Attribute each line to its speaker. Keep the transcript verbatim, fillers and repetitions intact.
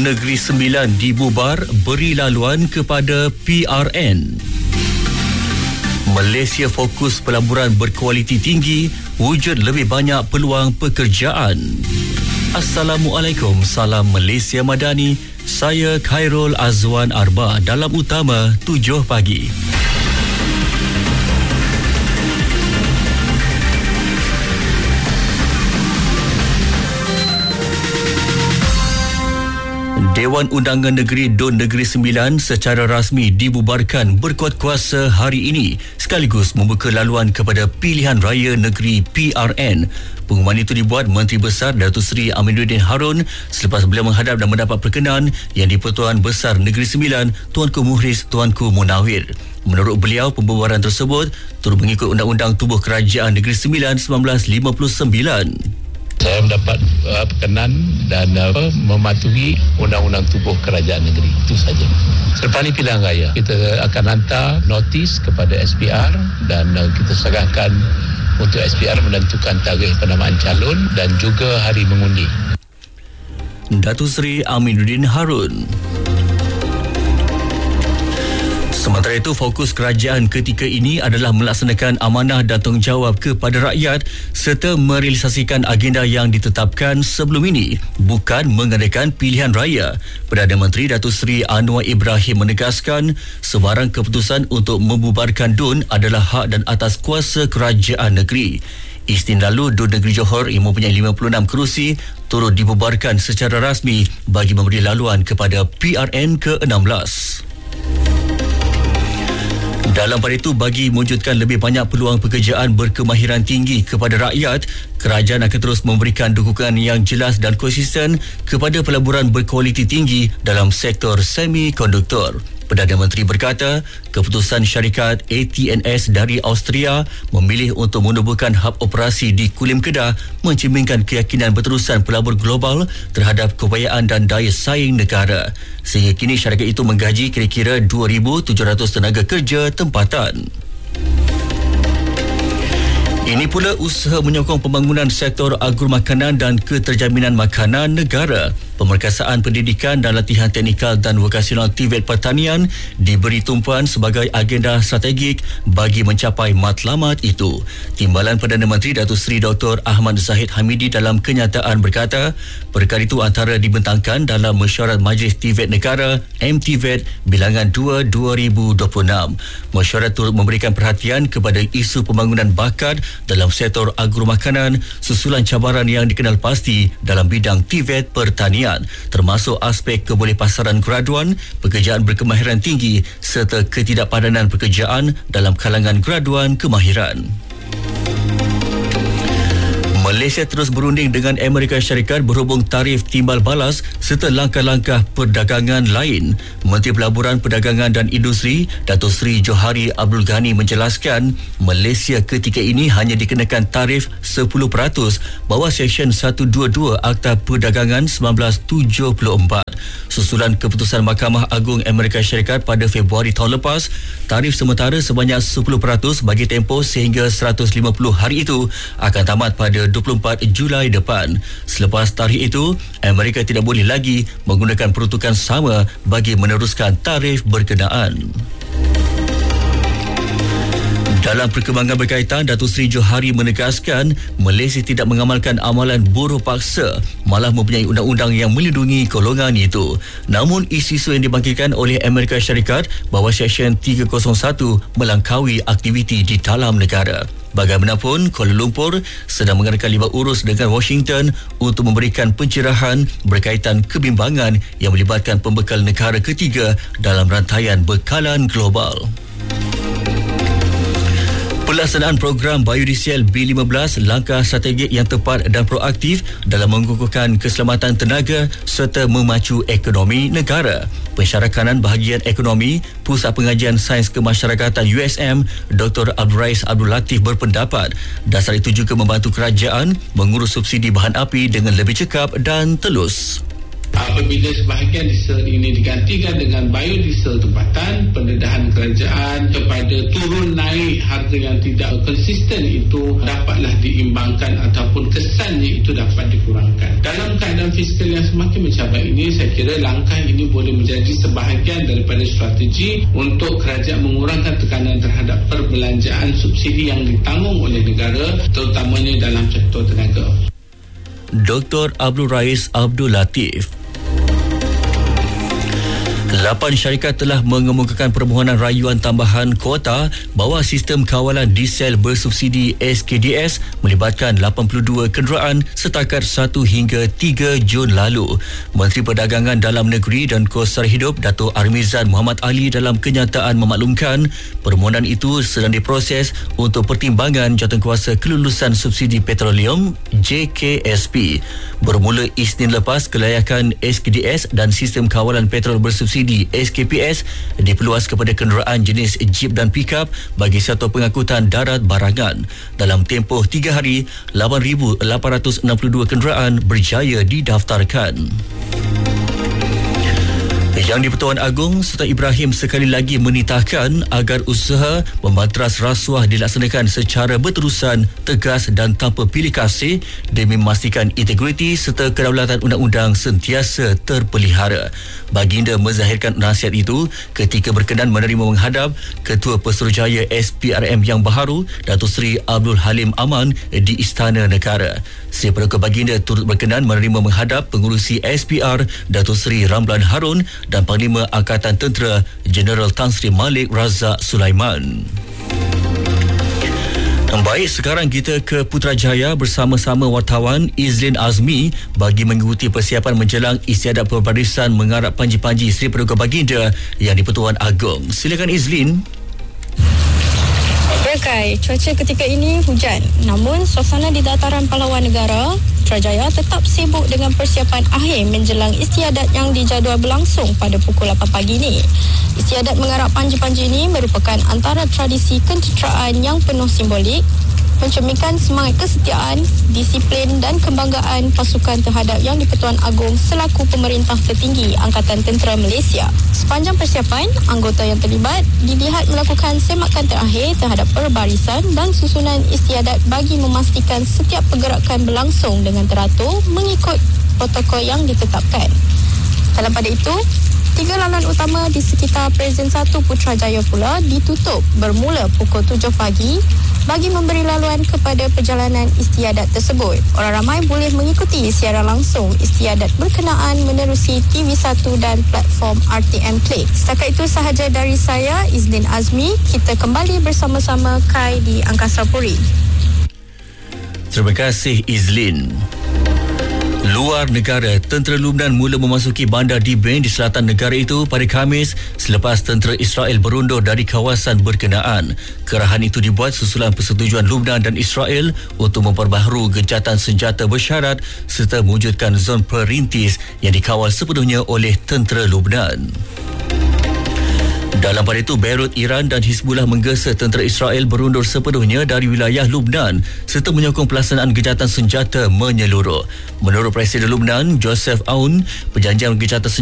Speaker 1: Negeri Sembilan dibubar beri laluan kepada P R N. Malaysia fokus pelaburan berkualiti tinggi, wujud lebih banyak peluang pekerjaan. Assalamualaikum, salam Malaysia Madani. Saya Khairul Azwan Arba dalam Utama tujuh pagi. Dewan Undangan Negeri Dun Negeri Sembilan secara rasmi dibubarkan berkuat kuasa hari ini sekaligus membuka laluan kepada pilihan raya negeri P R N. Pengumuman itu dibuat Menteri Besar Datuk Seri Aminuddin Harun selepas beliau menghadap dan mendapat perkenan Yang di-Pertuan Besar Negeri Sembilan Tuanku Muhriz Tuanku Munawir. Menurut beliau, pembubaran tersebut turut mengikut Undang-Undang Tubuh Kerajaan Negeri Sembilan seribu sembilan ratus lima puluh sembilan.
Speaker 2: Saya mendapat uh, perkenan dan uh, mematuhi Undang-Undang Tubuh Kerajaan Negeri. Itu saja. Selepas ini pilihan raya, kita akan hantar notis kepada S P R dan uh, kita serahkan untuk S P R menentukan tarikh penamaan calon dan juga hari mengundi.
Speaker 1: Datuk Seri Aminuddin Harun. Sementara itu, fokus kerajaan ketika ini adalah melaksanakan amanah dan tanggungjawab kepada rakyat serta merealisasikan agenda yang ditetapkan sebelum ini, bukan mengadakan pilihan raya. Perdana Menteri Datuk Seri Anwar Ibrahim menegaskan sebarang keputusan untuk membubarkan D U N adalah hak dan atas kuasa kerajaan negeri. Isnin lalu, D U N Negeri Johor yang mempunyai lima puluh enam kerusi turut dibubarkan secara rasmi bagi memberi laluan kepada P R N ke enam belas. Dalam pada itu, bagi mewujudkan lebih banyak peluang pekerjaan berkemahiran tinggi kepada rakyat, kerajaan akan terus memberikan dukungan yang jelas dan konsisten kepada pelaburan berkualiti tinggi dalam sektor semikonduktor. Perdana Menteri berkata, keputusan syarikat A T N S dari Austria memilih untuk menubuhkan hub operasi di Kulim Kedah mencerminkan keyakinan berterusan pelabur global terhadap kebudayaan dan daya saing negara. Sehingga kini syarikat itu menggaji kira-kira dua ribu tujuh ratus tenaga kerja tempatan. Ini pula usaha menyokong pembangunan sektor agromakanan dan keterjaminan makanan negara. Pemerkasaan pendidikan dan latihan teknikal dan vokasional T V E T Pertanian diberi tumpuan sebagai agenda strategik bagi mencapai matlamat itu. Timbalan Perdana Menteri Datuk Seri Doktor Ahmad Zahid Hamidi dalam kenyataan berkata, perkara itu antara dibentangkan dalam mesyuarat Majlis T V E T Negara M T V E T bilangan dua dua ribu dua puluh enam. Mesyuarat turut memberikan perhatian kepada isu pembangunan bakat dalam sektor agromakanan susulan cabaran yang dikenal pasti dalam bidang T V E T Pertanian, termasuk aspek kebolehpasaran graduan, pekerjaan berkemahiran tinggi serta ketidakpadanan pekerjaan dalam kalangan graduan kemahiran. Malaysia terus berunding dengan Amerika Syarikat berhubung tarif timbal balas serta langkah-langkah perdagangan lain. Menteri Pelaburan, Perdagangan dan Industri Datuk Seri Johari Abdul Ghani menjelaskan Malaysia ketika ini hanya dikenakan tarif sepuluh peratus bawah Seksyen seratus dua puluh dua Akta Perdagangan seribu sembilan ratus tujuh puluh empat. Susulan keputusan Mahkamah Agung Amerika Syarikat pada Februari tahun lepas, tarif sementara sebanyak sepuluh peratus bagi tempoh sehingga seratus lima puluh hari itu akan tamat pada dua puluh empat Julai depan. Selepas tarikh itu, Amerika tidak boleh lagi menggunakan peruntukan sama bagi meneruskan tarif berkenaan. Dalam perkembangan berkaitan, Datuk Seri Johari menegaskan Malaysia tidak mengamalkan amalan buruh paksa, malah mempunyai undang-undang yang melindungi golongan itu. Namun isu-isu yang dibangkitkan oleh Amerika Syarikat bahawa Seksyen tiga kosong satu melangkaui aktiviti di dalam negara. Bagaimanapun, Kuala Lumpur sedang mengadakan libat urus dengan Washington untuk memberikan pencerahan berkaitan kebimbangan yang melibatkan pembekal negara ketiga dalam rantaian bekalan global. Pelaksanaan program biodiesel B lima belas langkah strategik yang tepat dan proaktif dalam mengukuhkan keselamatan tenaga serta memacu ekonomi negara. Pensyarakanan Bahagian Ekonomi Pusat Pengajian Sains Kemasyarakatan U S M Doktor Abdul Rais Abdul Latif berpendapat dasar itu juga membantu kerajaan mengurus subsidi bahan api dengan lebih cekap dan telus.
Speaker 3: Apabila sebahagian diesel ini digantikan dengan biodiesel tempatan, pendedahan kerajaan kepada turun naik harga yang tidak konsisten itu dapatlah diimbangkan ataupun kesannya itu dapat dikurangkan. Dalam keadaan fiskal yang semakin mencabar ini, saya kira langkah ini boleh menjadi sebahagian daripada strategi untuk kerajaan mengurangkan tekanan terhadap perbelanjaan subsidi yang ditanggung oleh negara, terutamanya dalam sektor tenaga.
Speaker 1: Doktor Abdul Rais Abdul Latif. Lapan syarikat telah mengemukakan permohonan rayuan tambahan kuota bawah sistem kawalan diesel bersubsidi S K D S melibatkan lapan puluh dua kenderaan setakat satu hingga tiga Jun lalu. Menteri Perdagangan Dalam Negeri dan Kos Sara Hidup Dato' Armizan Muhammad Ali dalam kenyataan memaklumkan permohonan itu sedang diproses untuk pertimbangan jawatankuasa kelulusan subsidi petroleum J K S P. Bermula Isnin lepas, kelayakan S K D S dan sistem kawalan petrol bersubsidi S K P S diperluas kepada kenderaan jenis Jeep dan Pickup bagi sektor pengangkutan darat barangan. Dalam tempoh tiga hari, lapan ribu lapan ratus enam puluh dua kenderaan berjaya didaftarkan. Yang di-Pertuan Agong Sultan Ibrahim sekali lagi menitahkan agar usaha membantras rasuah dilaksanakan secara berterusan, tegas dan tanpa pilih kasih demi memastikan integriti serta kedaulatan undang-undang sentiasa terpelihara. Baginda menzahirkan nasihat itu ketika berkenan menerima menghadap Ketua Pesuruhjaya S P R M yang baharu, Datuk Seri Abdul Halim Aman di Istana Negara. Seri Paduka Baginda turut berkenan menerima menghadap Pengurusi S P R Datuk Seri Ramlan Harun dan Panglima Angkatan Tentera Jeneral Tan Sri Malik Razak Sulaiman. Baik, sekarang kita ke Putrajaya bersama-sama wartawan Izlin Azmi bagi mengikuti persiapan menjelang istiadat perbarisan mengarap panji-panji Seri Paduka Baginda yang di-Pertuan Agong. Silakan Izlin.
Speaker 4: Ya Kai, cuaca ketika ini hujan. Namun suasana di dataran pahlawan negara, Putrajaya tetap sibuk dengan persiapan akhir menjelang istiadat yang dijadual berlangsung pada pukul lapan pagi ini. Istiadat mengarap panji-panji ini merupakan antara tradisi kenteteraan yang penuh simbolik, mencerminkan semangat kesetiaan, disiplin dan kebanggaan pasukan terhadap Yang di-Pertuan Agong selaku pemerintah tertinggi Angkatan Tentera Malaysia. Sepanjang persiapan, anggota yang terlibat dilihat melakukan semakan terakhir terhadap perbarisan dan susunan istiadat bagi memastikan setiap pergerakan berlangsung dengan teratur mengikut protokol yang ditetapkan. Dalam pada itu, tiga laluan utama di sekitar Prezen satu Putrajaya pula ditutup bermula pukul tujuh pagi bagi memberi laluan kepada perjalanan istiadat tersebut. Orang ramai boleh mengikuti siaran langsung istiadat berkenaan menerusi T V satu dan platform R T M Play. Setakat itu sahaja dari saya, Izlin Azmi. Kita kembali bersama-sama Kai di Angkasa Puri.
Speaker 1: Terima kasih Izlin. Luar negara, tentera Lubnan mula memasuki bandar Dibin di selatan negara itu pada Khamis selepas tentera Israel berundur dari kawasan berkenaan. Kerahan itu dibuat susulan persetujuan Lubnan dan Israel untuk memperbaharui gencatan senjata bersyarat serta mewujudkan zon perintis yang dikawal sepenuhnya oleh tentera Lubnan. Dalam pada itu, Beirut, Iran dan Hizbullah menggesa tentera Israel berundur sepenuhnya dari wilayah Lubnan serta menyokong pelaksanaan gencatan senjata menyeluruh. Menurut Presiden Lubnan, Joseph Aoun, perjanjian gencatan senjata